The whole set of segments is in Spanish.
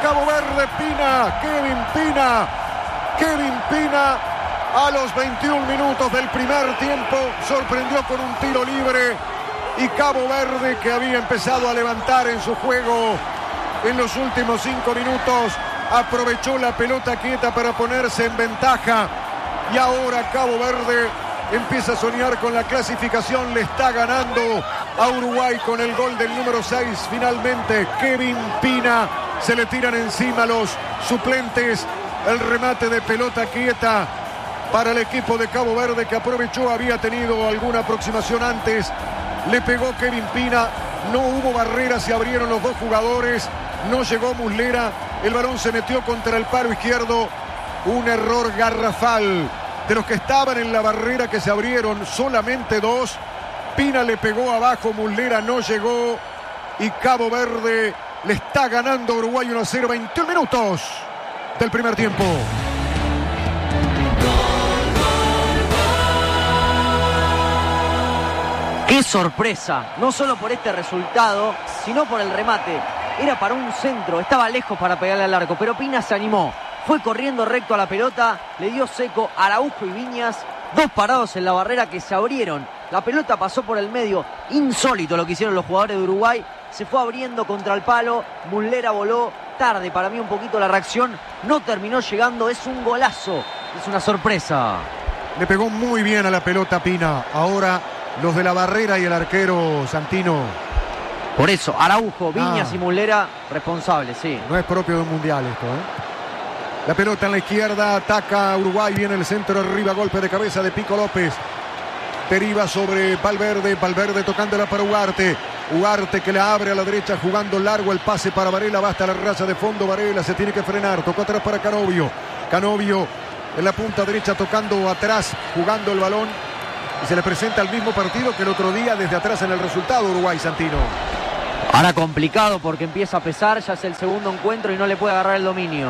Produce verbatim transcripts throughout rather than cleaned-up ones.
Cabo Verde. Pina, Kevin Pina. Kevin Pina a los veintiún minutos del primer tiempo sorprendió con un tiro libre. Y Cabo Verde, que había empezado a levantar en su juego en los últimos cinco minutos, aprovechó la pelota quieta para ponerse en ventaja. Y ahora Cabo Verde empieza a soñar con la clasificación. Le está ganando a Uruguay con el gol del número seis. Finalmente Kevin Pina. Se le tiran encima los suplentes. El remate de pelota quieta para el equipo de Cabo Verde, que aprovechó, había tenido alguna aproximación antes. Le pegó Kevin Pina. No hubo barrera, se abrieron los dos jugadores. No llegó Muslera. El balón se metió contra el palo izquierdo. Un error garrafal. De los que estaban en la barrera, que se abrieron solamente dos. Pina le pegó abajo, Muslera no llegó. Y Cabo Verde le está ganando a Uruguay uno a cero. veintiún minutos del primer tiempo. ¡Qué sorpresa! No solo por este resultado, sino por el remate. Era para un centro, estaba lejos para pegarle al arco, pero Pina se animó. Fue corriendo recto a la pelota, le dio seco a Araujo y Viñas. Dos parados en la barrera que se abrieron. La pelota pasó por el medio. Insólito lo que hicieron los jugadores de Uruguay. Se fue abriendo contra el palo. Muslera voló. Tarde para mí un poquito la reacción. No terminó llegando. Es un golazo. Es una sorpresa. Le pegó muy bien a la pelota Pina. Ahora los de la barrera y el arquero Santino. Por eso, Araujo, Viñas ah. y Muslera responsables, sí. No es propio de un mundial esto, ¿eh? La pelota en la izquierda, ataca Uruguay, viene el centro arriba, golpe de cabeza de Pico López. Deriva sobre Valverde, Valverde tocándola para Ugarte. Ugarte que la abre a la derecha, jugando largo el pase para Varela, va hasta la raya de fondo, Varela se tiene que frenar, tocó atrás para Canovio. Canovio en la punta derecha tocando atrás, jugando el balón. Y se le presenta el mismo partido que el otro día desde atrás en el resultado Uruguay, Santino. Ahora complicado porque empieza a pesar, ya es el segundo encuentro y no le puede agarrar el dominio.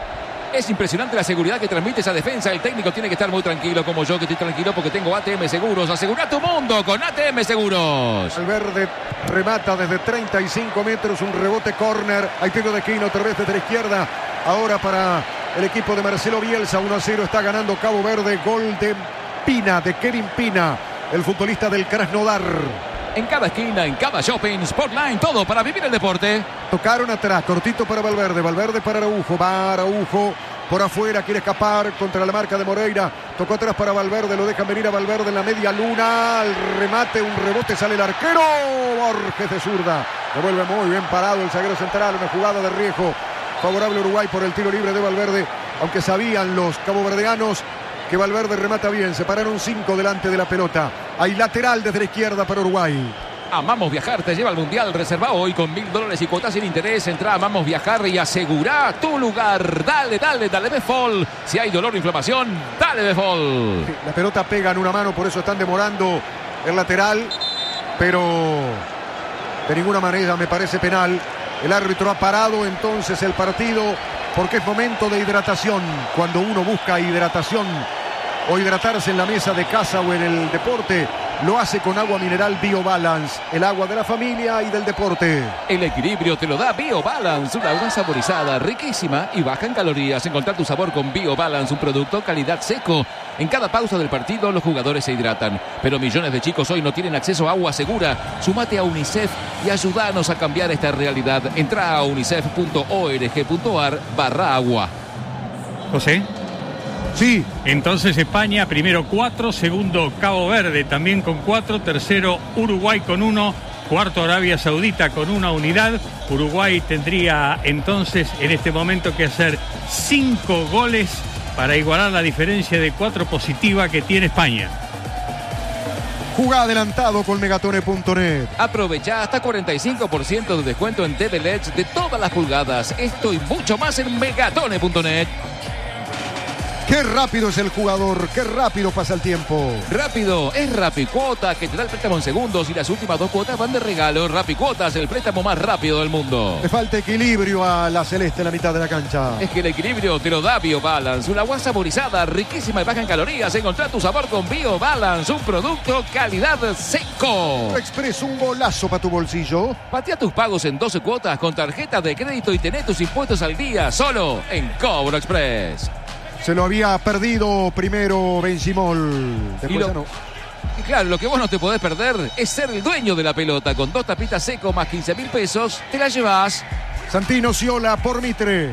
Es impresionante la seguridad que transmite esa defensa. El técnico tiene que estar muy tranquilo, como yo que estoy tranquilo porque tengo A T M Seguros. Asegura tu mundo con A T M Seguros. Valverde remata desde treinta y cinco metros, un rebote córner. Hay tiro de esquina otra vez desde la izquierda. Ahora para el equipo de Marcelo Bielsa, uno a cero está ganando Cabo Verde. Gol de Pina, de Kevin Pina, el futbolista del Krasnodar. En cada esquina, en cada shopping, Sportline, todo para vivir el deporte. Tocaron atrás, cortito para Valverde, Valverde para Araujo, va Araujo por afuera, quiere escapar contra la marca de Moreira, tocó atrás para Valverde, lo dejan venir a Valverde en la media luna, al remate, un rebote, sale el arquero, Borges de zurda, devuelve muy bien parado el zaguero central, una jugada de riesgo, favorable a Uruguay por el tiro libre de Valverde, aunque sabían los caboverdianos que Valverde remata bien, se pararon cinco delante de la pelota. Hay lateral desde la izquierda para Uruguay. Amamos Viajar te lleva al Mundial. Reserva hoy con mil dólares y cuotas sin interés. Entra a Amamos Viajar y asegura tu lugar. Dale, dale, dale Befol. Si hay dolor o inflamación, dale Befol. Sí, la pelota pega en una mano, por eso están demorando el lateral. Pero de ninguna manera me parece penal. El árbitro ha parado entonces el partido porque es momento de hidratación. Cuando uno busca hidratación o hidratarse en la mesa de casa o en el deporte, lo hace con agua mineral BioBalance, el agua de la familia y del deporte. El equilibrio te lo da BioBalance, una agua saborizada, riquísima y baja en calorías. Encontrar tu sabor con BioBalance, un producto calidad seco. En cada pausa del partido los jugadores se hidratan, pero millones de chicos hoy no tienen acceso a agua segura. Sumate a UNICEF y ayúdanos a cambiar esta realidad. Entra a unicef.org.ar barra agua. José. Sí. Entonces España, primero cuatro, segundo Cabo Verde también con cuatro, tercero Uruguay con uno, cuarto Arabia Saudita con una unidad. Uruguay tendría entonces en este momento que hacer cinco goles para igualar la diferencia de cuatro positiva que tiene España. Juega adelantado con megatone punto net. Aprovecha hasta cuarenta y cinco por ciento de descuento en T V L E Ds de todas las pulgadas. Esto y mucho más en megatone punto net. Qué rápido es el jugador, qué rápido pasa el tiempo. Rápido, es Rapicuota, que te da el préstamo en segundos y las últimas dos cuotas van de regalo. Rapicuotas, el préstamo más rápido del mundo. Le falta equilibrio a la celeste en la mitad de la cancha. Es que el equilibrio te lo da BioBalance, una agua saborizada, riquísima y baja en calorías. Encontrá tu sabor con BioBalance, un producto calidad seco. Express, un golazo para tu bolsillo. Patea tus pagos en doce cuotas con tarjeta de crédito y tené tus impuestos al día solo en Cobro Express. Se lo había perdido primero Benzimol. Después Y lo- ya no. Y claro, lo que vos no te podés perder es ser el dueño de la pelota. Con dos tapitas seco más quince mil pesos, te la llevas. Santino Ciola por Mitre.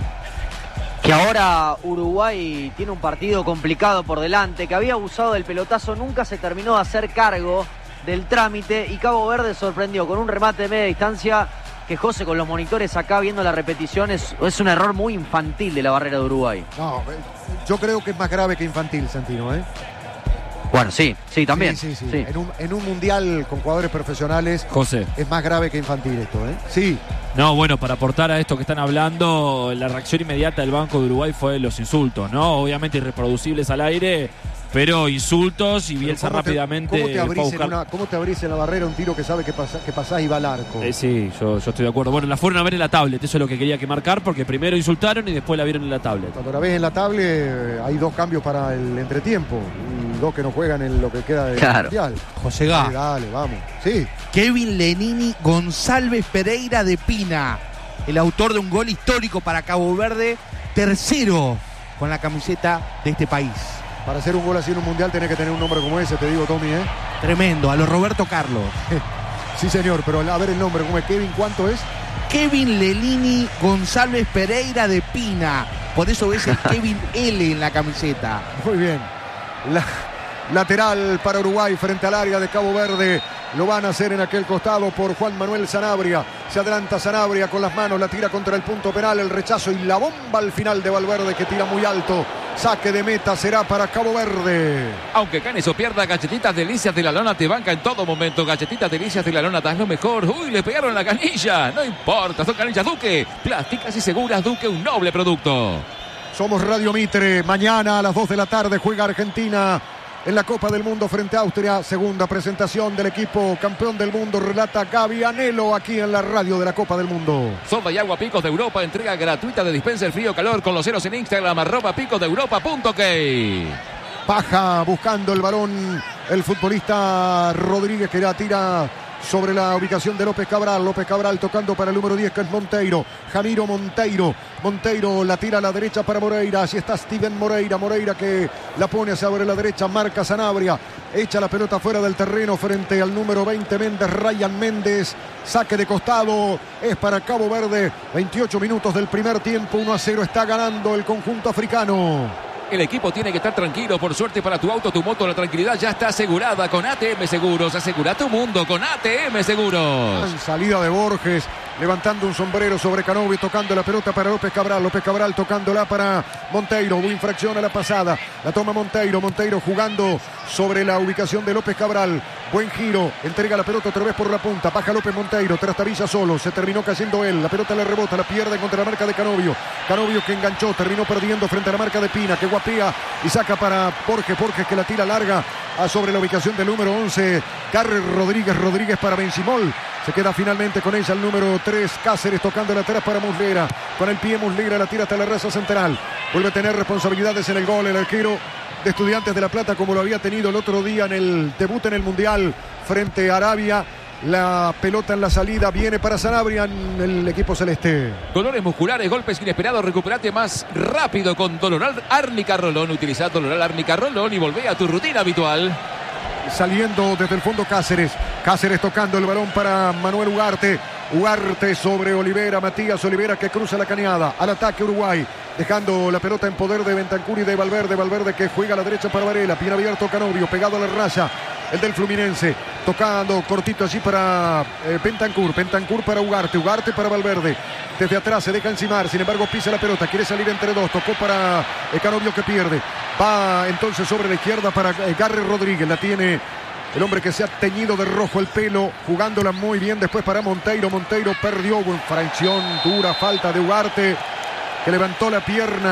Que ahora Uruguay tiene un partido complicado por delante, que había abusado del pelotazo, nunca se terminó de hacer cargo del trámite y Cabo Verde sorprendió con un remate de media distancia que José con los monitores acá viendo la repetición es, es un error muy infantil de la barrera de Uruguay. No, eh, yo creo que es más grave que infantil, Santino, ¿eh? Bueno, sí, sí, también. Sí, sí, sí. Sí. En, un, en un mundial con jugadores profesionales José. es más grave que infantil esto, ¿eh? Sí. No, bueno, para aportar a esto que están hablando, la reacción inmediata del Banco de Uruguay fue los insultos, ¿no? Obviamente irreproducibles al aire, pero insultos y Bielsa ¿Cómo te- rápidamente ¿Cómo te fue a abrís en, buscar- una- cómo te abrís en la barrera un tiro que sabe que, pasa, que pasás y va al arco? Eh, sí, yo, yo estoy de acuerdo. Bueno, la fueron a ver en la tablet, eso es lo que quería que marcar, porque primero insultaron y después la vieron en la tablet. Cuando la ves en la tablet eh, hay dos cambios para el entretiempo y dos que no juegan en lo que queda del Claro. mundial. José Dale, Gá, dale, vamos. Sí. Kevin Lenini González Pereira de Pina, el autor de un gol histórico para Cabo Verde, tercero con la camiseta de este país. Para hacer un gol así en un mundial tenés que tener un nombre como ese, te digo, Tommy, ¿eh? Tremendo, a los Roberto Carlos. Sí, señor, pero a ver el nombre, ¿cómo es? Kevin, ¿cuánto es? Kevin Lenini González Pereira de Pina. Por eso ves el Kevin L en la camiseta. Muy bien. La, lateral para Uruguay frente al área de Cabo Verde. Lo van a hacer en aquel costado por Juan Manuel Sanabria. Se adelanta Sanabria con las manos, la tira contra el punto penal, el rechazo y la bomba al final de Valverde que tira muy alto. Saque de meta será para Cabo Verde. Aunque ganes o pierdas, Galletitas Delicias de la Lona te banca en todo momento. Galletitas Delicias de la Lona, das lo mejor. Uy, le pegaron la canilla. No importa, son canillas Duque. Plásticas y seguras Duque, un noble producto. Somos Radio Mitre. Mañana a las dos de la tarde juega Argentina en la Copa del Mundo frente a Austria. Segunda presentación del equipo campeón del mundo. Relata Gaby Anelo aquí en la radio de la Copa del Mundo. Soda y agua Picos de Europa, entrega gratuita de dispenser frío calor con los ceros en Instagram, arroba picos de europa punto ok. Baja buscando el balón el futbolista Rodríguez que la tira sobre la ubicación de López Cabral. López Cabral tocando para el número diez que es Monteiro. Jamiro Monteiro. Monteiro la tira a la derecha para Moreira. Así está Steven Moreira. Moreira que la pone sobre la derecha. Marca Sanabria. Echa la pelota fuera del terreno frente al número veinte Méndez. Ryan Méndez. Saque de costado. Es para Cabo Verde. veintiocho minutos del primer tiempo. uno a cero está ganando el conjunto africano. El equipo tiene que estar tranquilo. Por suerte para tu auto, tu moto, la tranquilidad ya está asegurada con A T M Seguros. Asegura tu mundo con A T M Seguros. En salida de Borges, levantando un sombrero sobre Canovio, tocando la pelota para López Cabral. López Cabral tocándola para Monteiro. Hubo infracción a la pasada. La toma Monteiro. Monteiro jugando sobre la ubicación de López Cabral. Buen giro. Entrega la pelota otra vez por la punta. Baja López Monteiro. Trastabilla solo. Se terminó cayendo él. La pelota le rebota. La pierde contra la marca de Canovio. Canovio que enganchó. Terminó perdiendo frente a la marca de Pina. Que guapea y saca para Borges. Borges que la tira larga a sobre la ubicación del número once. Carles Rodríguez. Rodríguez para Benzimol. Se queda finalmente con ella el número tres. Cáceres tocando atrás para Muslera. Con el pie Muslera la tira hasta la raza central. Vuelve a tener responsabilidades en el gol el arquero de Estudiantes de La Plata, como lo había tenido el otro día en el debut en el Mundial frente a Arabia. La pelota en la salida viene para Sanabria en el equipo celeste. Dolores musculares, golpes inesperados, recuperate más rápido con Doloral Árnica Rolón. Utiliza Doloral Árnica Rolón y volvé a tu rutina habitual. Saliendo desde el fondo Cáceres. Cáceres tocando el balón para Manuel Ugarte. Ugarte sobre Olivera. Matías Olivera que cruza la cañada. Al ataque Uruguay. Dejando la pelota en poder de Bentancur y de Valverde. Valverde que juega a la derecha para Varela. Bien abierto Canovio. Pegado a la raya. El del Fluminense. Tocando cortito allí para eh, Bentancur. Bentancur para Ugarte. Ugarte para Valverde. Desde atrás se deja encimar. Sin embargo pisa la pelota. Quiere salir entre dos. Tocó para eh, Canovio que pierde. Va entonces sobre la izquierda para eh, Garry Rodríguez. La tiene el hombre que se ha teñido de rojo el pelo, jugándola muy bien después para Monteiro. Monteiro perdió, infracción dura, falta de Ugarte, que levantó la pierna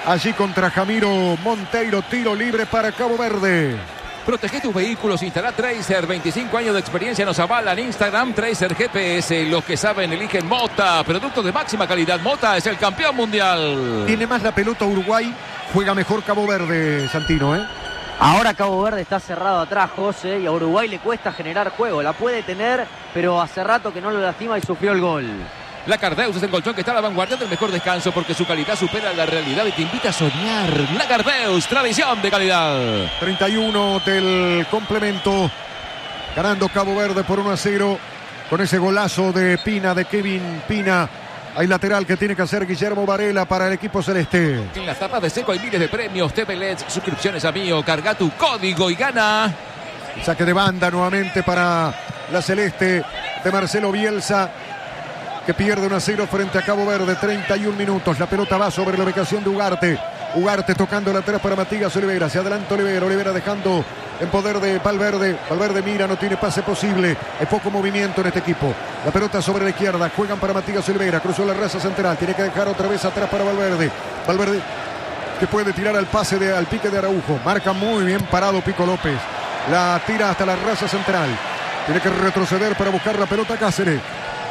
allí contra Jamiro Monteiro. Tiro libre para Cabo Verde. Protege tus vehículos, instala Tracer, veinticinco años de experiencia nos avalan. Instagram, Tracer G P S, los que saben eligen Mota, producto de máxima calidad. Mota es el campeón mundial. Tiene más la pelota Uruguay, juega mejor Cabo Verde, Santino, ¿eh? Ahora Cabo Verde está cerrado atrás, José, y a Uruguay le cuesta generar juego. La puede tener, pero hace rato que no lo lastima y sufrió el gol. La Cardeus es el colchón que está a la vanguardia del mejor descanso porque su calidad supera la realidad y te invita a soñar. La Cardeus, tradición de calidad. treinta y uno del complemento. Ganando Cabo Verde por uno a cero. Con ese golazo de Pina, de Kevin Pina. Hay lateral que tiene que hacer Guillermo Varela para el equipo celeste. En las tapas de Seco hay miles de premios. T V L E D, suscripciones a Mío. Carga tu código y gana. El saque de banda nuevamente para la celeste de Marcelo Bielsa, que pierde uno a cero frente a Cabo Verde. treinta y un minutos. La pelota va sobre la ubicación de Ugarte. Ugarte tocando la atrás para Matías Olivera. Se adelanta Olivera. Olivera dejando en poder de Valverde. Valverde mira, no tiene pase posible. Hay poco movimiento en este equipo. La pelota sobre la izquierda. Juegan para Matías Olivera. Cruzó la raza central. Tiene que dejar otra vez atrás para Valverde. Valverde que puede tirar al pase de, al pique de Araujo. Marca muy bien parado Pico López. La tira hasta la raza central. Tiene que retroceder para buscar la pelota Cáceres.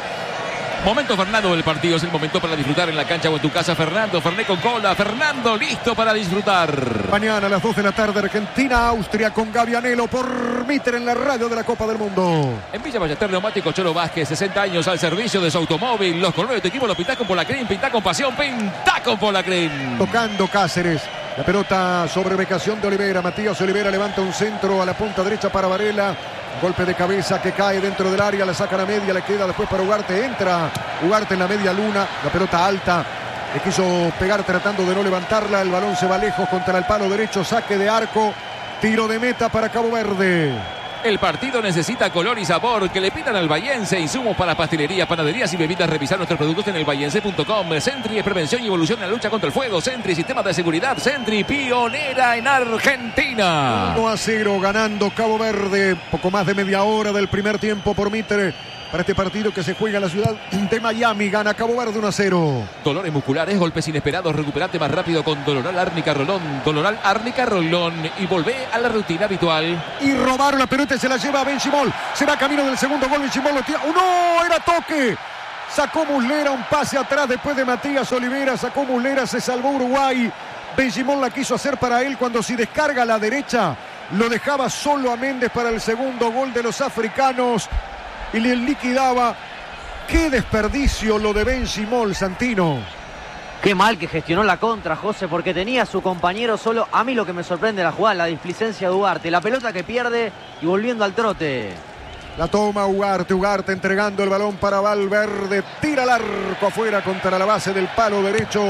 Momento Fernando del partido, es el momento para disfrutar en la cancha o en tu casa. Fernando, Ferné con cola, Fernando listo para disfrutar. Mañana a las dos de la tarde, Argentina, Austria con Gavianelo por Mitter en la radio de la Copa del Mundo. En Villa Ballester Neumático Cholo Vázquez, sesenta años al servicio de su automóvil. Los colores de tu equipo los pintá con Polacrim, pintá con pasión, pintá con Polacrim. Tocando Cáceres. La pelota sobre ubicación de Olivera. Matías Olivera levanta un centro a la punta derecha para Varela. Golpe de cabeza que cae dentro del área. La sacan a media. Le queda después para Ugarte. Entra Ugarte en la media luna. La pelota alta. Le quiso pegar tratando de no levantarla. El balón se va lejos contra el palo derecho. Saque de arco. Tiro de meta para Cabo Verde. El partido necesita color y sabor. Que le pidan al Bahiense. Insumos para pastelería, panaderías y bebidas. Revisar nuestros productos en el bahiense punto com. Sentry es prevención y evolución en la lucha contra el fuego. Sentry, sistema de seguridad. Sentry, pionera en Argentina. uno a cero ganando Cabo Verde. Poco más de media hora del primer tiempo por Mitre. Para este partido que se juega en la ciudad de Miami. Gana Cabo Verde uno a cero. Dolores musculares, golpes inesperados. Recuperate más rápido con Doloral Árnica Rolón. Doloral Árnica Rolón. Y volvé a la rutina habitual. Y robaron la pelota y se la lleva a Benchimol. Se va camino del segundo gol. Benchimol lo tira. ¡Oh, no! Era toque. Sacó Muslera un pase atrás después de Matías Olivera. Sacó Muslera. Se salvó Uruguay. Benchimol la quiso hacer para él cuando si descarga a la derecha. Lo dejaba solo a Méndez para el segundo gol de los africanos. Y le liquidaba. Qué desperdicio lo de Benchimol, Santino. Qué mal que gestionó la contra, José, porque tenía a su compañero solo. A mí lo que me sorprende la jugada, la displicencia de Ugarte. La pelota que pierde y volviendo al trote. La toma Ugarte, Ugarte entregando el balón para Valverde. Tira al arco afuera contra la base del palo derecho.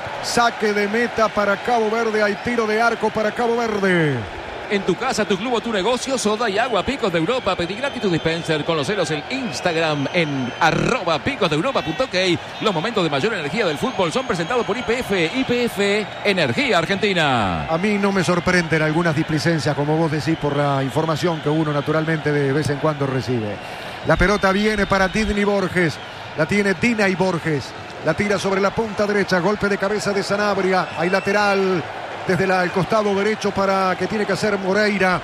Saque de meta para Cabo Verde. Hay tiro de arco para Cabo Verde. En tu casa, tu club o tu negocio, soda y agua Picos de Europa. Pedí gratis tu dispenser. Conocelos en Instagram en arroba picos de europa punto ok. Los momentos de mayor energía del fútbol son presentados por I P F. I P F, Energía Argentina. A mí no me sorprenden algunas displicencias, como vos decís, por la información que uno naturalmente de vez en cuando recibe. La pelota viene para Dini Borges. La tiene Dina y Borges. La tira sobre la punta derecha. Golpe de cabeza de Sanabria. Hay lateral desde la, el costado derecho para que tiene que hacer Moreira.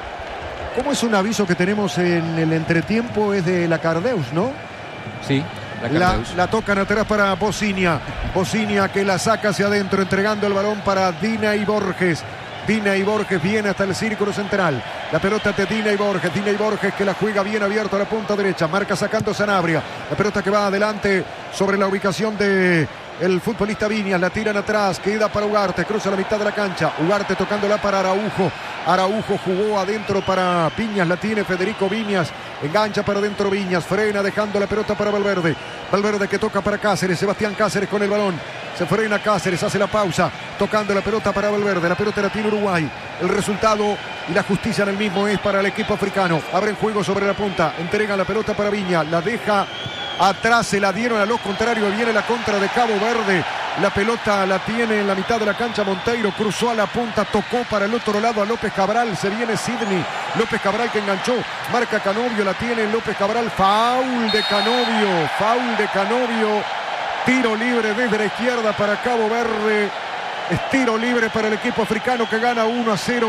¿Cómo es un aviso que tenemos en el entretiempo? Es de la Cardeus, ¿no? Sí, la Cardeus. La, la tocan atrás para Bocinia. Bocinia que la saca hacia adentro, entregando el balón para Dina y Borges. Dina y Borges viene hasta el círculo central. La pelota de Dina y Borges. Dina y Borges que la juega bien abierto a la punta derecha. Marca sacando Sanabria. La pelota que va adelante sobre la ubicación de el futbolista Viñas. La tiran atrás. Queda para Ugarte. Cruza la mitad de la cancha. Ugarte tocándola para Araujo. Araujo jugó adentro para Viñas. La tiene Federico Viñas. Engancha para adentro Viñas. Frena dejando la pelota para Valverde. Valverde que toca para Cáceres. Sebastián Cáceres con el balón. Se frena Cáceres. Hace la pausa. Tocando la pelota para Valverde. La pelota la tiene Uruguay. El resultado y la justicia en el mismo es para el equipo africano. Abren juego sobre la punta. Entregan la pelota para Viñas. La deja atrás. Se la dieron a los contrarios. Viene la contra de Cabo Verde. La pelota la tiene en la mitad de la cancha Monteiro. Cruzó a la punta. Tocó para el otro lado a López Cabral. Se viene Sidney. López Cabral que enganchó. Marca Canovio. La tiene López Cabral. Foul de Canovio. Foul de Canovio. Tiro libre desde la izquierda para Cabo Verde. Es tiro libre para el equipo africano que gana uno a cero.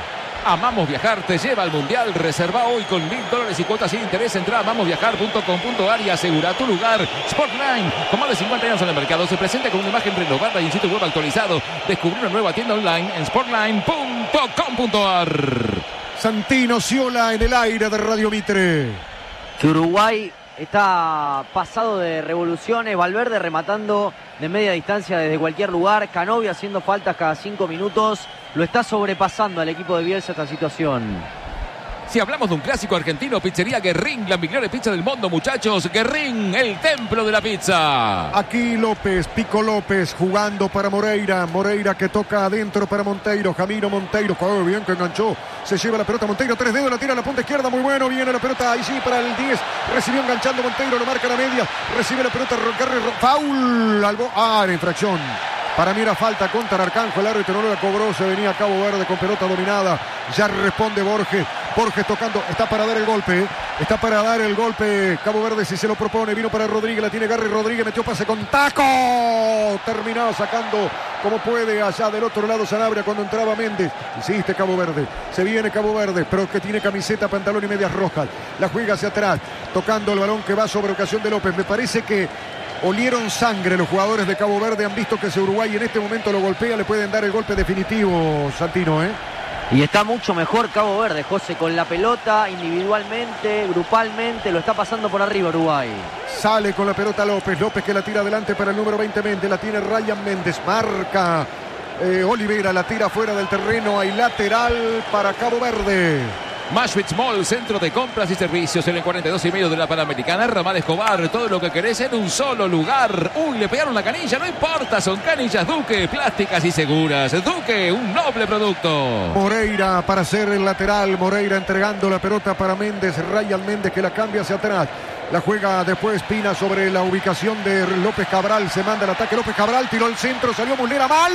Amamos Viajar te lleva al Mundial. Reserva hoy con mil dólares y cuotas sin interés. Entra a amamos viajar punto com punto a r y asegura tu lugar. Sportline, con más de cincuenta años en el mercado, se presenta con una imagen renovada y un sitio web actualizado. Descubre una nueva tienda online en sportline punto com punto a r. Santino Ciola en el aire de Radio Mitre. Que Uruguay está pasado de revoluciones. Valverde rematando de media distancia desde cualquier lugar. Canovio haciendo faltas cada cinco minutos. Lo está sobrepasando al equipo de Bielsa esta situación. Si hablamos de un clásico argentino, Pizzería Guerrín, la mejor pizza del mundo, muchachos. Guerrín, el templo de la pizza. Aquí López, Pico López jugando para Moreira. Moreira que toca adentro para Monteiro. Jamiro Monteiro, oh, bien que enganchó. Se lleva la pelota Monteiro, tres dedos, la tira a la punta izquierda, muy bueno. Viene la pelota, ahí sí, para el diez. Recibió enganchando Monteiro, lo marca la media. Recibe la pelota, Rocarri, foul. Al ah, la infracción. Para mí era falta contra Arcanjo, el árbitro no la cobró, se venía a Cabo Verde con pelota dominada. Ya responde Borges. Borges tocando, está para dar el golpe, ¿eh? Está para dar el golpe Cabo Verde si se lo propone. Vino para Rodríguez, la tiene Garry Rodríguez, metió pase con taco. Terminaba sacando como puede allá del otro lado Sanabria cuando entraba Méndez. Insiste Cabo Verde, se viene Cabo Verde, pero que tiene camiseta, pantalón y medias rojas. La juega hacia atrás, tocando el balón que va sobre ocasión de López. Me parece que olieron sangre los jugadores de Cabo Verde, han visto que si Uruguay en este momento lo golpea, le pueden dar el golpe definitivo, Santino, ¿eh? Y está mucho mejor Cabo Verde, José, con la pelota, individualmente, grupalmente, lo está pasando por arriba Uruguay. Sale con la pelota López, López que la tira adelante para el número veinte Méndez, la tiene Ryan Méndez, marca eh, Olivera, la tira fuera del terreno, hay lateral para Cabo Verde. Maschwitz Mall, centro de compras y servicios en el cuarenta y dos y medio de la Panamericana. Ramal Escobar, todo lo que querés en un solo lugar. Uy, le pegaron la canilla, no importa, son canillas Duque, plásticas y seguras. Duque, un noble producto. Moreira para hacer el lateral, Moreira entregando la pelota para Méndez, Ryan Méndez que la cambia hacia atrás. La juega después Pina sobre la ubicación de López Cabral, se manda el ataque López Cabral, tiró el centro, salió Muslera mal.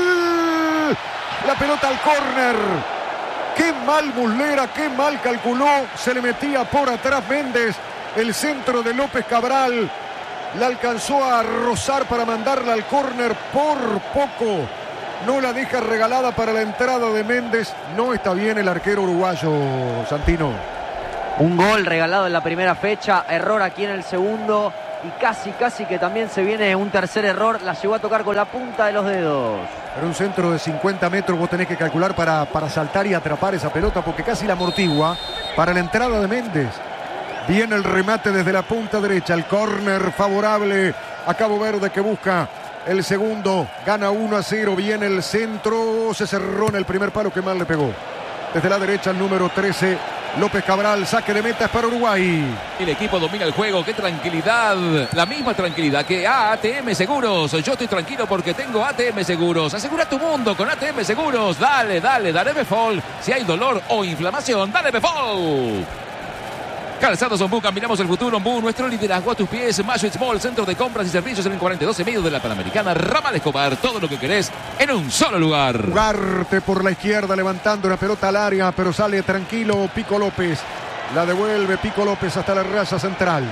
La pelota al córner. Qué mal Muslera, qué mal calculó. Se le metía por atrás Méndez. El centro de López Cabral la alcanzó a rozar para mandarla al córner por poco. No la deja regalada para la entrada de Méndez. No está bien el arquero uruguayo, Santino. Un gol regalado en la primera fecha. Error aquí en el segundo. Y casi, casi que también se viene un tercer error. La llegó a tocar con la punta de los dedos. Pero un centro de cincuenta metros vos tenés que calcular para, para saltar y atrapar esa pelota porque casi la amortigua para la entrada de Méndez. Viene el remate desde la punta derecha. El córner favorable a Cabo Verde que busca el segundo. Gana uno a cero. Viene el centro. Se cerró en el primer palo que mal le pegó. Desde la derecha el número trece. López Cabral, saque de meta para Uruguay. El equipo domina el juego, qué tranquilidad. La misma tranquilidad que A T M Seguros. Yo estoy tranquilo porque tengo A T M Seguros. Asegura tu mundo con A T M Seguros. Dale, dale, dale Befol. Si hay dolor o inflamación, dale Befol. Calzados Ombú, caminamos el futuro. Ombú, nuestro liderazgo a tus pies. Maschwitz Mall, centro de compras y servicios en el cuarenta y dos y medio de la Panamericana. Ramal Escobar, todo lo que querés en un solo lugar. Ugarte por la izquierda, levantando una pelota al área, pero sale tranquilo Pico López. La devuelve Pico López hasta la raya central.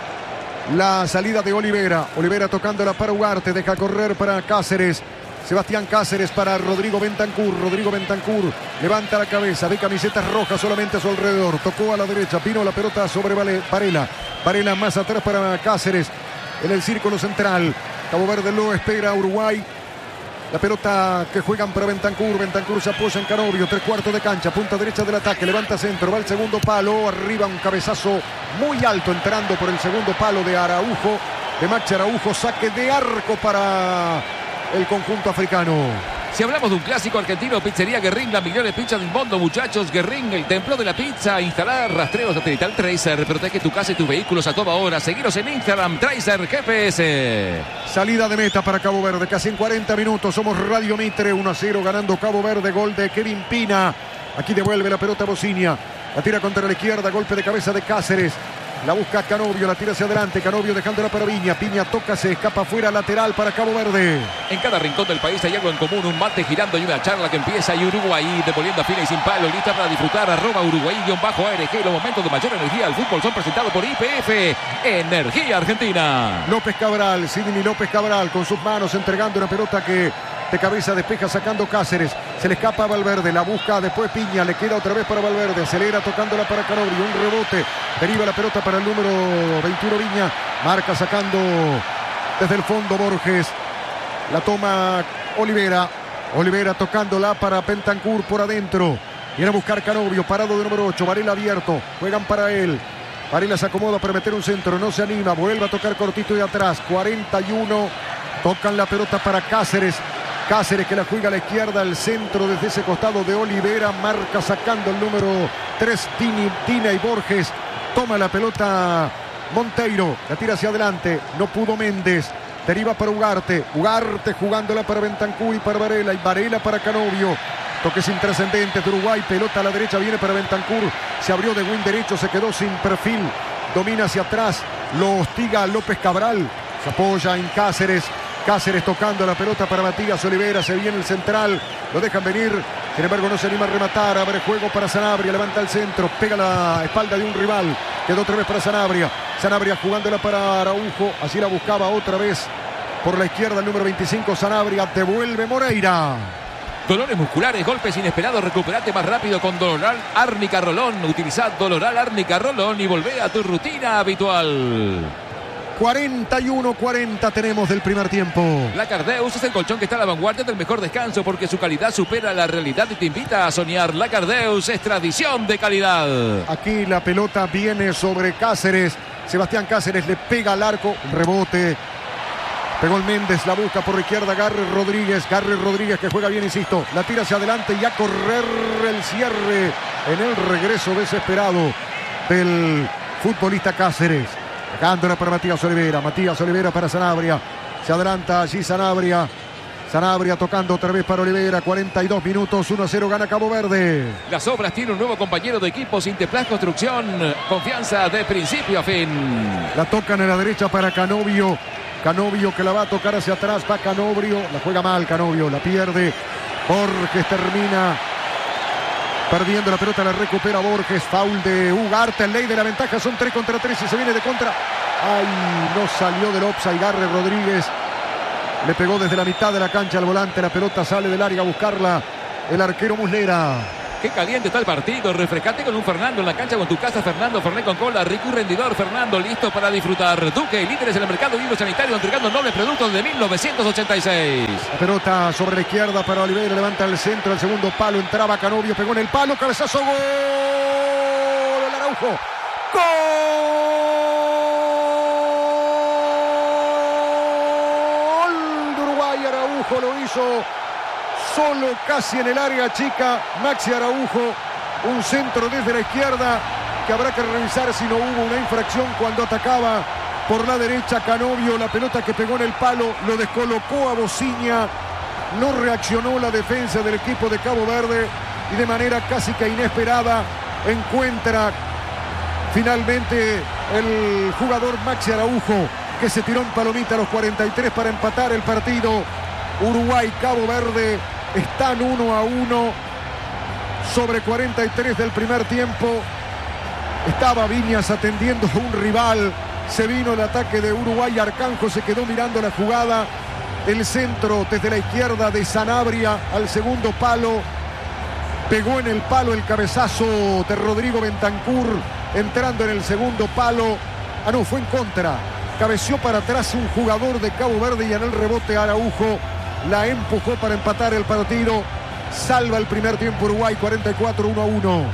La salida de Olivera. Olivera tocándola para Ugarte, deja correr para Cáceres. Sebastián Cáceres para Rodrigo Bentancur. Rodrigo Bentancur levanta la cabeza, ve camisetas rojas solamente a su alrededor. Tocó a la derecha, vino la pelota sobre Varela. Varela más atrás para Cáceres en el círculo central. Cabo Verde lo espera a Uruguay. La pelota que juegan para Bentancur. Bentancur se apoya en Canovio, tres cuartos de cancha, punta derecha del ataque, levanta centro, va al segundo palo, arriba un cabezazo muy alto entrando por el segundo palo de Araujo, de Max Araujo, saque de arco para el conjunto africano. Si hablamos de un clásico argentino, Pizzería Guerrín, la mejor pizza del mundo, muchachos. Guerrín, el templo de la pizza. Instalar rastreo satelital Tracer. Protege tu casa y tus vehículos a toda hora. Seguiros en Instagram, Tracer G P S. Salida de meta para Cabo Verde, casi en cuarenta minutos. Somos Radio Mitre, uno a cero ganando Cabo Verde. Gol de Kevin Pina. Aquí devuelve la pelota Bocinia. La tira contra la izquierda, golpe de cabeza de Cáceres. La busca Canovio, la tira hacia adelante. Canovio dejándola para Viña. Piña toca, se escapa fuera, lateral para Cabo Verde. En cada rincón del país hay algo en común. Un mate girando y una charla que empieza. Y Uruguay devolviendo a fila y sin palo. Lista para disfrutar. Arroba Uruguay-A R G. Los momentos de mayor energía al fútbol son presentados por I P F. Energía Argentina. López Cabral, Sidney López Cabral con sus manos entregando una pelota que De cabeza despeja sacando Cáceres. Se le escapa a Valverde. La busca después Piña. Le queda otra vez para Valverde. Acelera tocándola para Canobio. Un rebote. Deriva la pelota para el número veintiuno Viña. Marca sacando desde el fondo Borges. La toma Olivera. Olivera tocándola para Bentancur por adentro. Viene a buscar Canobio. Parado de número ocho. Varela abierto. Juegan para él. Varela se acomoda para meter un centro. No se anima. Vuelve a tocar cortito de atrás. cuarenta y uno. Tocan la pelota para Cáceres. Cáceres que la juega a la izquierda, al centro desde ese costado de Olivera. Marca sacando el número tres, Tini, Tina y Borges. Toma la pelota Monteiro. La tira hacia adelante. No pudo Méndez. Deriva para Ugarte. Ugarte jugándola para Bentancur y para Varela. Y Varela para Canobio. Toques intrascendentes de Uruguay. Pelota a la derecha. Viene para Bentancur. Se abrió de wing derecho. Se quedó sin perfil. Domina hacia atrás. Lo hostiga López Cabral. Se apoya en Cáceres. Cáceres tocando la pelota para Matías Olivera. Se viene el central. Lo dejan venir. Sin embargo, no se anima a rematar. Abre juego para Sanabria. Levanta el centro. Pega la espalda de un rival. Quedó otra vez para Sanabria. Sanabria jugándola para Araujo. Así la buscaba otra vez por la izquierda el número veinticinco. Sanabria. Devuelve Moreira. Dolores musculares, golpes inesperados, recuperate más rápido con Doloral Árnica Rolón. Utilizad Doloral Árnica Rolón y volvé a tu rutina habitual. cuarenta y uno cuarenta tenemos del primer tiempo. La Cardeus es el colchón que está a la vanguardia del mejor descanso porque su calidad supera la realidad y te invita a soñar. La Cardeus es tradición de calidad. Aquí la pelota viene sobre Cáceres. Sebastián Cáceres le pega al arco. Rebote. Pegó el Méndez, la busca por la izquierda Garry Rodríguez. Garry Rodríguez que juega bien, insisto. La tira hacia adelante y a correr el cierre en el regreso desesperado del futbolista Cáceres. Dejándola para Matías Olivera. Matías Olivera para Sanabria. Se adelanta allí Sanabria. Sanabria tocando otra vez para Olivera. cuarenta y dos minutos. uno a cero gana Cabo Verde. Las Obras tiene un nuevo compañero de equipo. Sinteplas Construcción. Confianza de principio a fin. La tocan en la derecha para Canobio. Canobio que la va a tocar hacia atrás. Va Canobio. La juega mal Canobio. La pierde. Borges termina perdiendo la pelota. La recupera Borges. Foul de Ugarte. Ley de la ventaja. Son tres contra tres y se viene de contra. Ay, no salió del offside. Garry Rodríguez le pegó desde la mitad de la cancha al volante. La pelota sale del área a buscarla el arquero Muslera. Qué caliente está el partido. Refrescate con un Fernando en la cancha con tu casa. Fernando Fernet con cola. Rico y rendidor. Fernando listo para disfrutar. Duque, líderes en el mercado de hilo sanitario, entregando nobles productos de mil novecientos ochenta y seis. La pelota sobre la izquierda para Olivera. Levanta el centro. El segundo palo. Entraba Canobio. Pegó en el palo. Cabezazo. Gol. El Araujo. Gol de Uruguay. Araujo lo hizo solo casi en el área chica. Maxi Araujo, un centro desde la izquierda que habrá que revisar si no hubo una infracción cuando atacaba por la derecha Canobio. La pelota que pegó en el palo lo descolocó a Bociña. No reaccionó la defensa del equipo de Cabo Verde y de manera casi que inesperada encuentra finalmente el jugador Maxi Araujo, que se tiró en palomita a los cuarenta y tres para empatar el partido. Uruguay, Cabo Verde están uno a uno sobre cuarenta y tres del primer tiempo. Estaba Viñas atendiendo a un rival. Se vino el ataque de Uruguay. Arcanjo se quedó mirando la jugada. El centro desde la izquierda de Sanabria al segundo palo. Pegó en el palo el cabezazo de Rodrigo Bentancur, entrando en el segundo palo. Ah, no, fue en contra. Cabeció para atrás un jugador de Cabo Verde y en el rebote Araujo la empujó para empatar el partido. Salva el primer tiempo Uruguay, cuarenta y cuatro, uno a uno.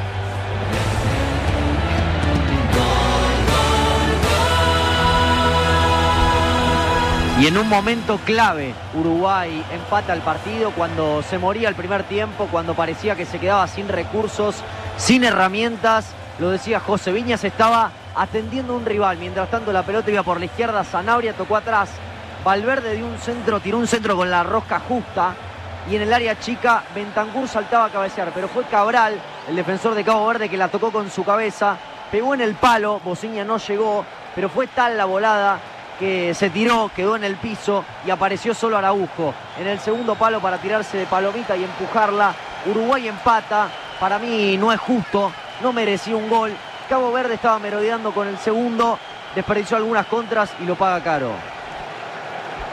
Y en un momento clave, Uruguay empata el partido cuando se moría el primer tiempo, cuando parecía que se quedaba sin recursos, sin herramientas. Lo decía José, Viñas estaba atendiendo a un rival. Mientras tanto la pelota iba por la izquierda, Sanabria tocó atrás. Valverde dio un centro, tiró un centro con la rosca justa. Y en el área chica, Bentancur saltaba a cabecear. Pero fue Cabral, el defensor de Cabo Verde, que la tocó con su cabeza. Pegó en el palo, Bociña no llegó, pero fue tal la volada que se tiró, quedó en el piso y apareció solo Araujo en el segundo palo para tirarse de palomita y empujarla. Uruguay empata. Para mí no es justo, no merecía un gol. Cabo Verde estaba merodeando con el segundo, desperdició algunas contras y lo paga caro.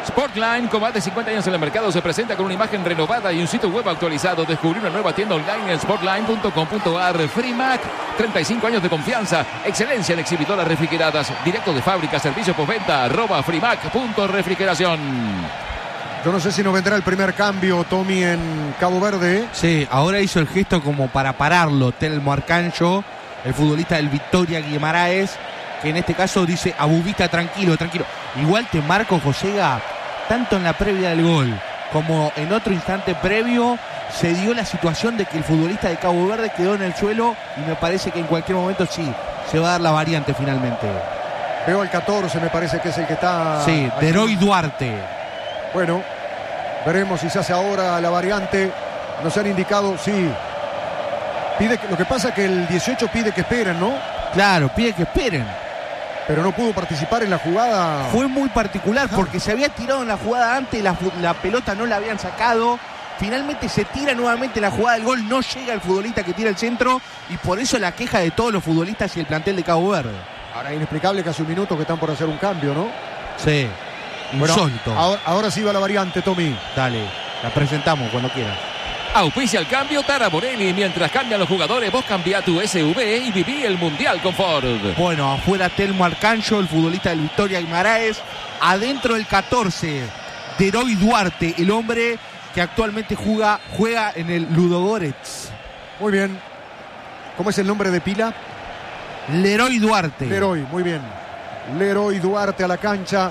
Sportline, con más de cincuenta años en el mercado, se presenta con una imagen renovada y un sitio web actualizado. Descubrí una nueva tienda online en sportline punto com punto a r. Frimac, treinta y cinco años de confianza, excelencia en exhibidoras refrigeradas, directo de fábrica, servicio postventa, arroba frimac punto refrigeración. Yo no sé si nos vendrá el primer cambio, Tommy, en Cabo Verde. Sí, ahora hizo el gesto como para pararlo Telmo Arcanjo, el futbolista del Victoria Guimaraes, que en este caso dice a Bubita, tranquilo, tranquilo. Igual te marco, Josega, tanto en la previa del gol como en otro instante previo, se dio la situación de que el futbolista de Cabo Verde quedó en el suelo y me parece que en cualquier momento sí, se va a dar la variante finalmente. Veo el catorce, me parece que es el que está... Sí, aquí. Deroy Duarte. Bueno, veremos si se hace ahora la variante. Nos han indicado, sí. Pide, lo que pasa es que el dieciocho pide que esperen, ¿no? Claro, pide que esperen. Pero no pudo participar en la jugada. Fue muy particular porque se había tirado en la jugada antes, la, la pelota no la habían sacado. Finalmente se tira nuevamente la jugada del gol, no llega el futbolista que tira el centro y por eso la queja de todos los futbolistas y el plantel de Cabo Verde. Ahora inexplicable que hace un minuto que están por hacer un cambio, ¿no? Sí, insólito. Bueno, ahora, ahora sí va la variante, Tommy. Dale, la presentamos cuando quieras. Auspicia el cambio Tara Borelli. Mientras cambian los jugadores, vos cambiá tu S U V y viví el Mundial con Ford. Bueno, afuera Telmo Arcanjo, el futbolista del Victoria Guimaraes. Adentro el catorce, Deroy Duarte, el hombre que actualmente juega, juega en el Ludogorets. Muy bien. ¿Cómo es el nombre de pila? Leroy Duarte. Leroy, muy bien. Leroy Duarte a la cancha.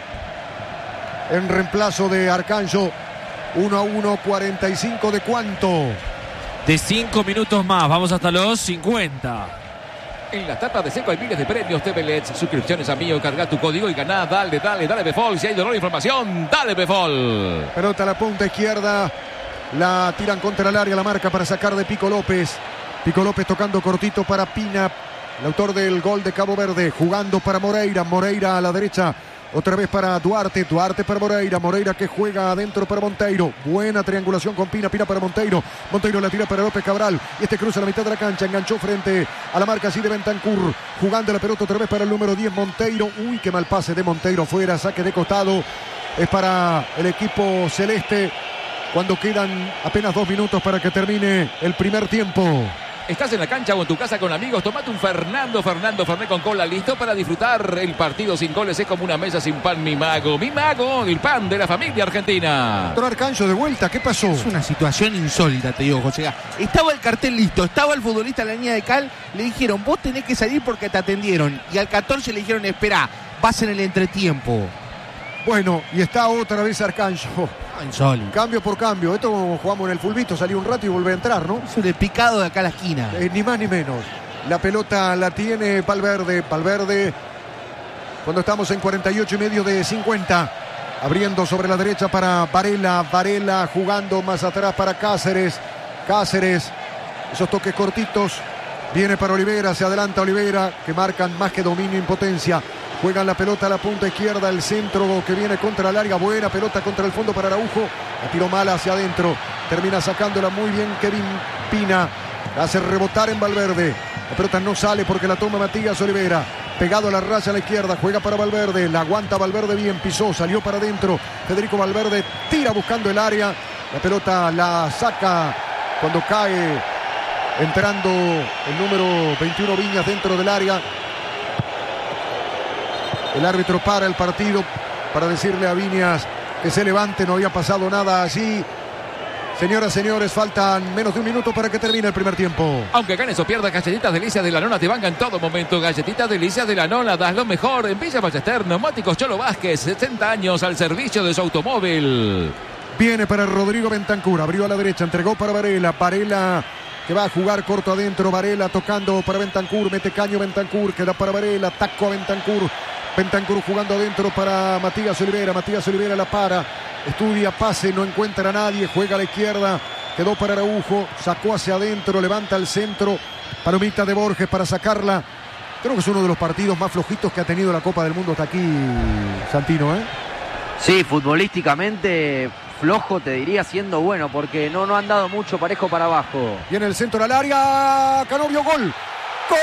En reemplazo de Arcanjo. uno a uno, cuarenta y cinco de cuánto. De cinco minutos más, vamos hasta los cincuenta. En las tapas de Seco hay miles de premios T V L E D. Suscripciones a Mío, carga tu código y ganá. Dale, dale, dale Befol. Si hay dolor de información, dale Befol. Pelota a la punta izquierda. La tiran contra el área, la marca para sacar de Pico López. Pico López tocando cortito para Pina, el autor del gol de Cabo Verde. Jugando para Moreira. Moreira a la derecha. Otra vez para Duarte, Duarte para Moreira, Moreira que juega adentro para Monteiro. Buena triangulación con Pina, Pina para Monteiro. Monteiro la tira para López Cabral. Y este cruza a la mitad de la cancha, enganchó frente a la marca así de Bentancur. Jugando la pelota otra vez para el número diez, Monteiro. Uy, qué mal pase de Monteiro afuera, saque de costado. Es para el equipo celeste cuando quedan apenas dos minutos para que termine el primer tiempo. Estás en la cancha o en tu casa con amigos, tomate un Fernando, Fernando Fernet con cola, listo para disfrutar. El partido sin goles es como una mesa sin pan, mi mago. Mi mago, el pan de la familia argentina. Doctor Arcanjo de vuelta, ¿qué pasó? Es una situación insólita, te digo, José. Estaba el cartel listo, estaba el futbolista en la línea de cal, le dijeron, vos tenés que salir porque te atendieron. Y al catorce le dijeron, espera, vas en el entretiempo. Bueno, y está otra vez Arcanjo. Insólito. Cambio por cambio. Esto como jugamos en el fulbito, salió un rato y volvió a entrar, ¿no? Es el picado de acá a la esquina. Eh, ni más ni menos. La pelota la tiene Valverde. Valverde, cuando estamos en cuarenta y ocho y medio de cincuenta. Abriendo sobre la derecha para Varela. Varela jugando más atrás para Cáceres. Cáceres, esos toques cortitos. Viene para Olivera, se adelanta Olivera, que marcan más que dominio, impotencia. Juegan la pelota a la punta izquierda, el centro que viene contra el área, buena pelota contra el fondo para Araujo, la tiró mal hacia adentro, termina sacándola muy bien Kevin Pina, la hace rebotar en Valverde, la pelota no sale porque la toma Matías Olivera, pegado a la raya a la izquierda, juega para Valverde, la aguanta Valverde bien, pisó, salió para adentro, Federico Valverde tira buscando el área, la pelota la saca cuando cae, entrando el número veintiuno Viñas dentro del área. El árbitro para el partido para decirle a Viñas que se levante, no había pasado nada allí. Señoras, señores, faltan menos de un minuto para que termine el primer tiempo. Aunque ganes o pierdas, Galletitas Delicias de la Nona te banca en todo momento. Galletitas Delicias de la Nona, das lo mejor en Villa Ballester. Neumáticos Cholo Vázquez, setenta años al servicio de su automóvil. Viene para Rodrigo Bentancur, abrió a la derecha, entregó para Varela. Varela que va a jugar corto adentro. Varela tocando para Bentancur, mete caño Bentancur, queda para Varela, taco a Bentancur. Bentancur jugando adentro para Matías Olivera. Matías Olivera la para. Estudia pase, no encuentra a nadie. Juega a la izquierda. Quedó para Araujo. Sacó hacia adentro. Levanta el centro. Palomita de Borges para sacarla. Creo que es uno de los partidos más flojitos que ha tenido la Copa del Mundo hasta aquí, Santino, ¿eh? Sí, futbolísticamente flojo, te diría, siendo bueno, porque no, no han dado mucho parejo para abajo. Viene el centro al área. Canovio, gol. ¡Gol!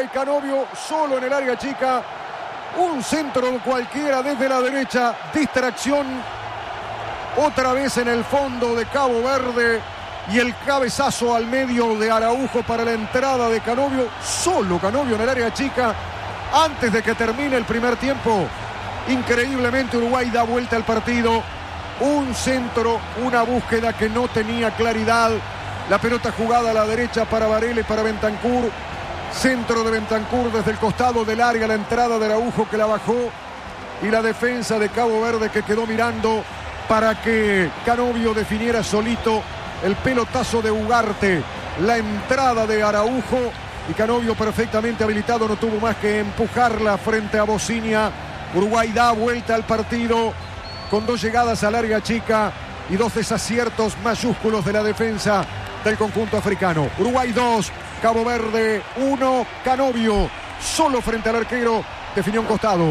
Uruguay. Canovio solo en el área chica. Un centro cualquiera desde la derecha. Distracción. Otra vez en el fondo de Cabo Verde. Y el cabezazo al medio de Araujo para la entrada de Canovio. Solo Canovio en el área chica. Antes de que termine el primer tiempo. Increíblemente Uruguay da vuelta al partido. Un centro, una búsqueda que no tenía claridad. La pelota jugada a la derecha para Varela y para Bentancur. Centro de Bentancur desde el costado del área. La entrada de Araujo que la bajó. Y la defensa de Cabo Verde que quedó mirando para que Canovio definiera solito el pelotazo de Ugarte. La entrada de Araujo. Y Canovio perfectamente habilitado. No tuvo más que empujarla frente a Bocinia. Uruguay da vuelta al partido con dos llegadas al área chica y dos desaciertos mayúsculos de la defensa del conjunto africano. Uruguay dos, Cabo Verde uno, Canovio solo frente al arquero, definió un costado.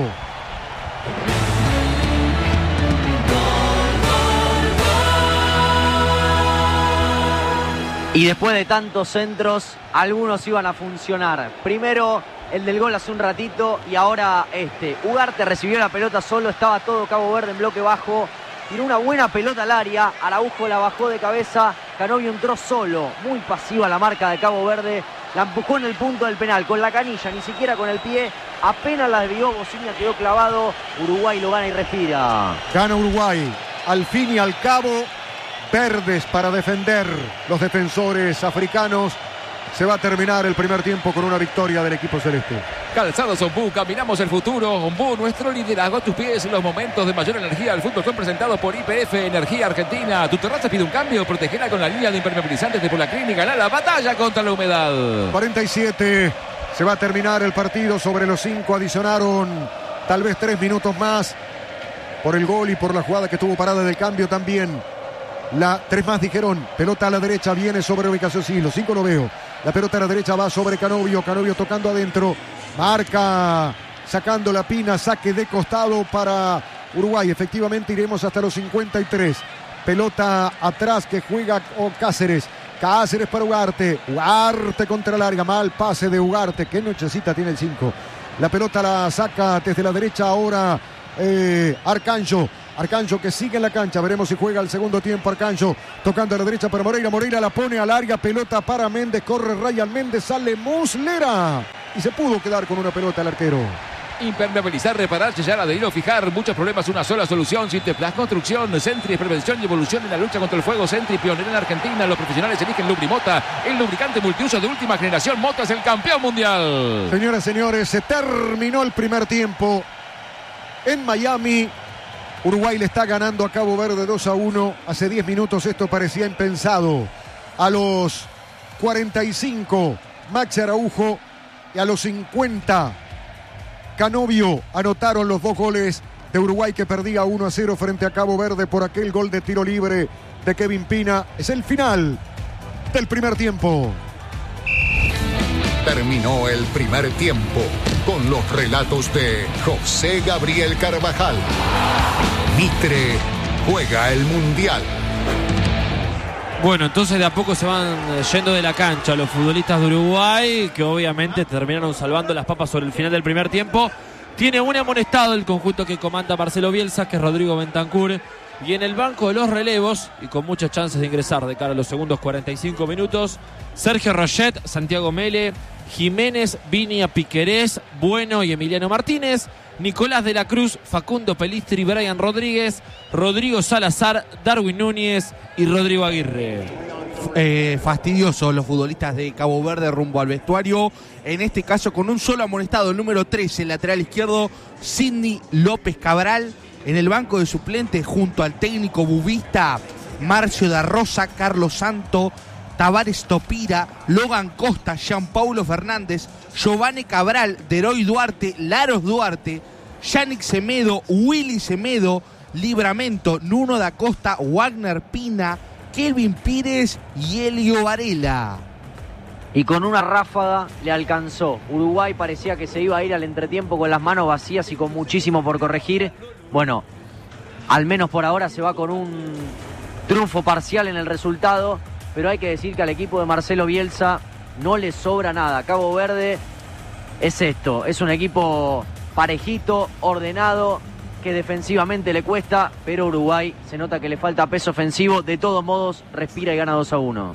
Y después de tantos centros, algunos iban a funcionar. Primero el del gol hace un ratito y ahora este. Ugarte recibió la pelota solo, estaba todo Cabo Verde en bloque bajo. Tiró una buena pelota al área, Araujo la bajó de cabeza, Canovio entró solo, muy pasiva la marca de Cabo Verde. La empujó en el punto del penal, con la canilla, ni siquiera con el pie. Apenas la desvió, Bocinia quedó clavado. Uruguay lo gana y respira. Gana Uruguay, al fin y al cabo. Verdes para defender los defensores africanos. Se va a terminar el primer tiempo con una victoria del equipo celeste. Calzados Ombú, caminamos el futuro. Ombú, nuestro liderazgo a tus pies. Los momentos de mayor energía del fútbol son presentados por I P F Energía Argentina. Tu terraza pide un cambio, protegela con la línea de impermeabilizantes de Polaclin y ganá la batalla contra la humedad. cuarenta y siete, se va a terminar el partido. Sobre los cinco adicionaron tal vez tres minutos más por el gol y por la jugada que tuvo parada del cambio también. La tres más dijeron, pelota a la derecha, viene sobre ubicación, sí, los cinco lo veo. La pelota a la derecha va sobre Canovio, Canovio tocando adentro, marca, sacando la pina, saque de costado para Uruguay. Efectivamente iremos hasta los cincuenta y tres. Pelota atrás que juega Cáceres. Cáceres para Ugarte. Ugarte contra larga, mal pase de Ugarte. Qué nochecita tiene el cinco. La pelota la saca desde la derecha ahora eh, Arcanjo. Arcanjo que sigue en la cancha, veremos si juega el segundo tiempo. Arcanjo tocando a la derecha para Moreira, Moreira la pone a larga, pelota para Méndez, corre Ryan Méndez, sale Muslera y se pudo quedar con una pelota el arquero. Impermeabilizar, reparar, sellar, adherir o fijar. Muchos problemas, una sola solución. Sinteplas Construcción. Sentry, prevención y evolución en la lucha contra el fuego. Sentry, pionera en Argentina. Los profesionales eligen Lubrimota, el lubricante multiuso de última generación. Mota es el campeón mundial. Señoras y señores, se terminó el primer tiempo en Miami. Uruguay le está ganando a Cabo Verde dos a uno. Hace diez minutos esto parecía impensado. A los cuarenta y cinco, Maxi Araujo. Y a los cincuenta, Canovio anotaron los dos goles de Uruguay, que perdía uno a cero frente a Cabo Verde por aquel gol de tiro libre de Kevin Pina. Es el final del primer tiempo. Terminó el primer tiempo con los relatos de José Gabriel Carvajal. Mitre juega el Mundial. Bueno, entonces de a poco se van yendo de la cancha los futbolistas de Uruguay, que obviamente terminaron salvando las papas sobre el final del primer tiempo. Tiene un amonestado el conjunto que comanda Marcelo Bielsa, que es Rodrigo Bentancur. Y en el banco de los relevos, y con muchas chances de ingresar de cara a los segundos cuarenta y cinco minutos, Sergio Roget, Santiago Mele, Jiménez, Viña, Piquerés, Bueno y Emiliano Martínez, Nicolás de la Cruz, Facundo Pelistri, Brian Rodríguez, Rodrigo Salazar, Darwin Núñez y Rodrigo Aguirre. Eh, fastidioso los futbolistas de Cabo Verde rumbo al vestuario. En este caso con un solo amonestado, el número trece, el lateral izquierdo, Sidney López Cabral. En el banco de suplentes junto al técnico bubista Marcio da Rosa, Carlos Santo, Tavares Topira, Logan Costa, Jean-Paulo Fernández, Giovanni Cabral, Deroy Duarte, Laros Duarte, Yannick Semedo, Willy Semedo, Libramento, Nuno da Costa, Wagner Pina, Kelvin Pires y Elio Varela. Y con una ráfaga le alcanzó. Uruguay parecía que se iba a ir al entretiempo con las manos vacías y con muchísimo por corregir. Bueno, al menos por ahora se va con un triunfo parcial en el resultado, pero hay que decir que al equipo de Marcelo Bielsa no le sobra nada. Cabo Verde es esto, es un equipo parejito, ordenado, que defensivamente le cuesta, pero Uruguay se nota que le falta peso ofensivo. De todos modos, respira y gana dos a uno.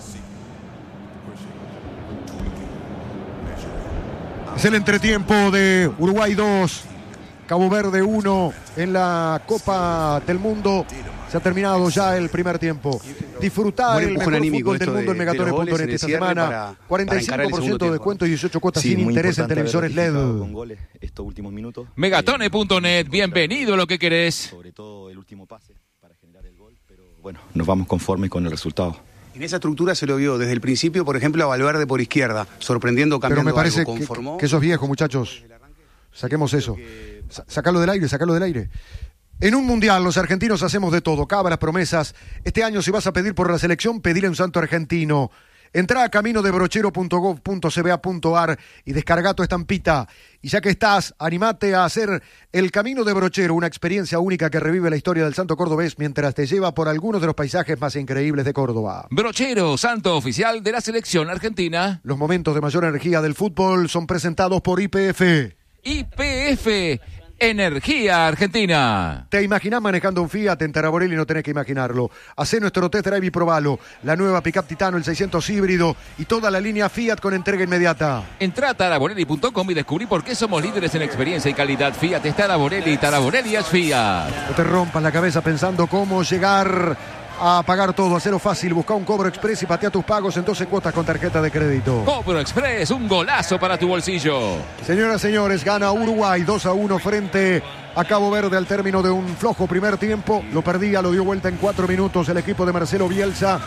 Es el entretiempo de Uruguay dos, Cabo Verde uno en la Copa del Mundo. Se ha terminado ya el primer tiempo. Disfrutar el mejor fútbol del mundo en Megatone punto net esta semana. Para, cuarenta y cinco por ciento de descuento y dieciocho cuotas sí, sin interés en televisores L E D. Con goles estos últimos minutos. Megatone punto net, bienvenido a lo que querés. Sobre todo el último pase para generar el gol, pero bueno, nos vamos conformes con el resultado. En esa estructura se lo vio desde el principio, por ejemplo, a Valverde por izquierda, sorprendiendo, cambiando Pero me parece algo, que, conformó. que eso es viejo, muchachos. Saquemos eso. Sacalo del aire, sacalo del aire. En un mundial los argentinos hacemos de todo, cabras, promesas. Este año si vas a pedir por la selección, pedile un santo argentino. Entrá a camino de brochero punto gov punto c b a punto a r y descarga tu estampita. Y ya que estás, animate a hacer el Camino de Brochero, una experiencia única que revive la historia del santo cordobés mientras te lleva por algunos de los paisajes más increíbles de Córdoba. Brochero, santo oficial de la selección argentina. Los momentos de mayor energía del fútbol son presentados por Y P F. Y P F, Energía Argentina. ¿Te imaginás manejando un Fiat en Taraborelli? No tenés que imaginarlo. Hacé nuestro test drive y probalo. La nueva Pickup Titano, el seiscientos híbrido y toda la línea Fiat con entrega inmediata. Entrá a taraborelli punto com y descubrí por qué somos líderes en experiencia y calidad. Fiat es Taraborelli, Taraborelli es Fiat. No te rompas la cabeza pensando cómo llegar a pagar todo, hacerlo fácil. Busca un Cobro Express y patea tus pagos en doce cuotas con tarjeta de crédito. Cobro Express, un golazo para tu bolsillo. Señoras y señores, gana Uruguay dos a uno frente a Cabo Verde al término de un flojo primer tiempo. Lo perdía, lo dio vuelta en cuatro minutos el equipo de Marcelo Bielsa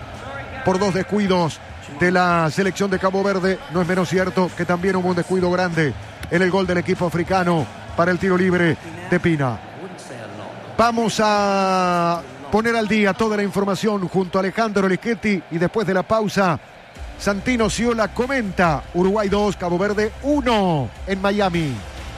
por dos descuidos de la selección de Cabo Verde. No es menos cierto que también hubo un descuido grande en el gol del equipo africano para el tiro libre de Pina. Vamos a poner al día toda la información junto a Alejandro Lischetti y después de la pausa, Santino Ciola comenta Uruguay dos, Cabo Verde uno en Miami.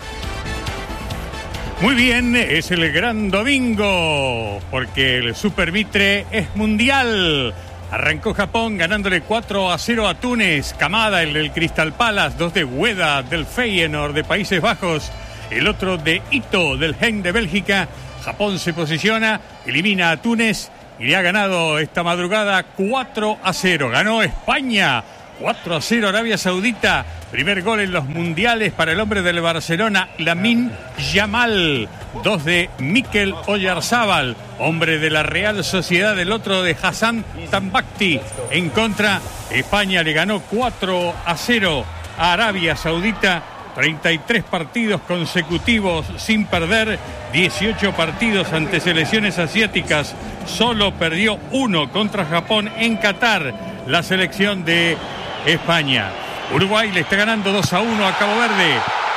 Muy bien, es el gran domingo, porque el Super Mitre es mundial. Arrancó Japón ganándole cuatro a cero a Túnez. Kamada, el del Crystal Palace, dos de Ueda del Feyenoord de Países Bajos, el otro de Ito del Genk de Bélgica. Japón se posiciona, elimina a Túnez y le ha ganado esta madrugada cuatro a cero. Ganó España, cuatro a cero Arabia Saudita. Primer gol en los mundiales para el hombre del Barcelona, Lamine Yamal. Dos de Mikel Oyarzábal, hombre de la Real Sociedad, el otro de Hassan Tambakti. En contra, España le ganó cuatro a cero a Arabia Saudita. treinta y tres partidos consecutivos sin perder, dieciocho partidos ante selecciones asiáticas, solo perdió uno contra Japón en Qatar, la selección de España. Uruguay le está ganando dos a uno a Cabo Verde.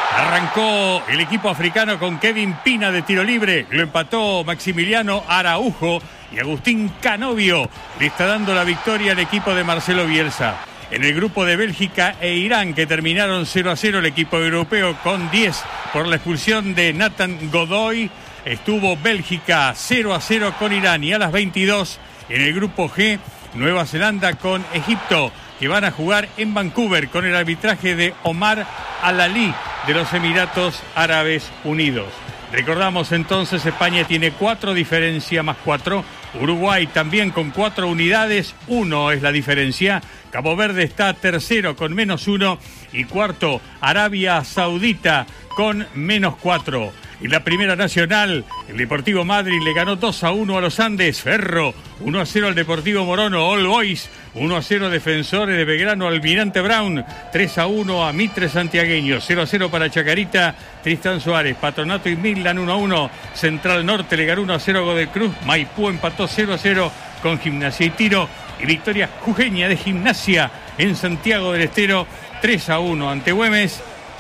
Arrancó el equipo africano con Kevin Pina de tiro libre, lo empató Maximiliano Araujo y Agustín Canovio le está dando la victoria al equipo de Marcelo Bielsa. En el grupo de Bélgica e Irán, que terminaron cero a cero, el equipo europeo con diez por la expulsión de Nathan Godoy, estuvo Bélgica cero a cero con Irán. Y a las veintidós, en el grupo G, Nueva Zelanda con Egipto, que van a jugar en Vancouver con el arbitraje de Omar Al-Ali de los Emiratos Árabes Unidos. Recordamos entonces, España tiene cuatro, diferencia más cuatro. Uruguay también con cuatro unidades, uno es la diferencia. Cabo Verde está tercero con menos uno y cuarto Arabia Saudita con menos cuatro. En la Primera Nacional, el Deportivo Madrid le ganó dos a uno a los Andes. Ferro, uno a cero al Deportivo Morono. All Boys, uno a cero Defensores de Belgrano, Almirante Brown. tres a uno a Mitre Santiagueño. cero a cero para Chacarita, Tristán Suárez. Patronato y Midland uno a uno. Central Norte le ganó uno a cero a Godoy Cruz. Maipú empató cero a cero con Gimnasia y Tiro. Y victoria jujeña de Gimnasia en Santiago del Estero, tres a uno ante Güemes.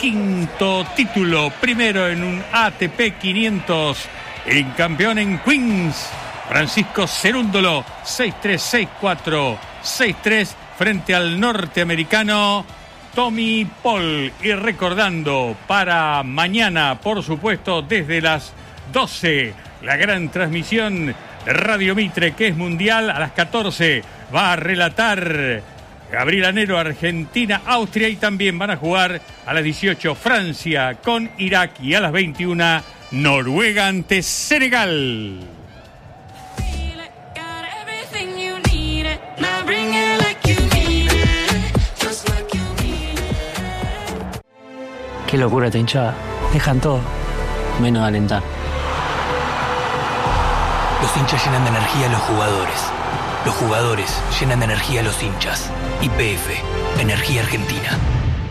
Quinto título, primero en un A T P quinientos, el campeón en Queens, Francisco Cerúndolo, seis tres, seis cuatro, seis tres, frente al norteamericano Tommy Paul. Y recordando para mañana, por supuesto, desde las doce, la gran transmisión de Radio Mitre, que es mundial. A las catorce va a relatar Gabriel Anero, Argentina, Austria, y también van a jugar a las dieciocho Francia con Irak y a las veintiuna Noruega ante Senegal. Qué locura esta hinchada. Dejan todo, menos alentar. Los hinchas llenan de energía a los jugadores. Los jugadores llenan de energía a los hinchas. Y P F, Energía Argentina.